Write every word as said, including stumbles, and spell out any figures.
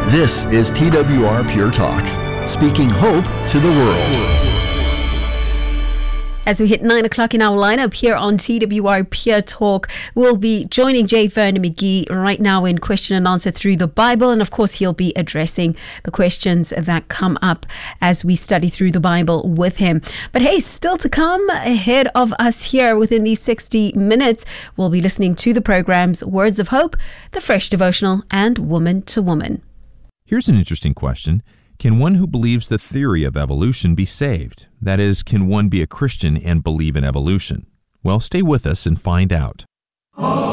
This is T W R Pure Talk, speaking hope to the world. As we hit nine o'clock in our lineup here on T W R Pure Talk, we'll be joining J. Vernon McGee right now in question and answer through the Bible. And of course, he'll be addressing the questions that come up as we study through the Bible with him. But hey, still to come ahead of us here within these sixty minutes, we'll be listening to the programs Words of Hope, The Fresh Devotional, and Woman to Woman. Here's an interesting question. Can one who believes the theory of evolution be saved? That is, can one be a Christian and believe in evolution? Well, stay with us and find out.